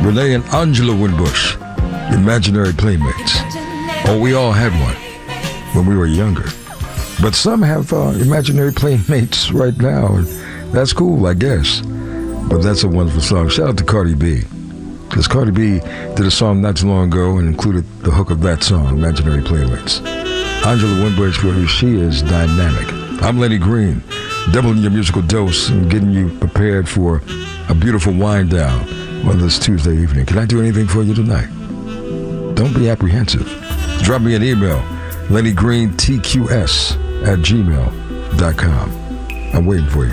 Renee and Angela Winbush, imaginary playmates. Oh, we all had one when we were younger. But some have imaginary playmates right now, and that's cool, I guess. But that's a wonderful song. Shout out to Cardi B. Because Cardi B did a song not too long ago and included the hook of that song, Imaginary Playmates. Angela Winbush, she is dynamic. I'm Lenny Green, doubling your musical dose and getting you prepared for a beautiful wind down on this Tuesday evening. Can I do anything for you tonight? Don't be apprehensive. Drop me an email, LennyGreenTQS@gmail.com. I'm waiting for you.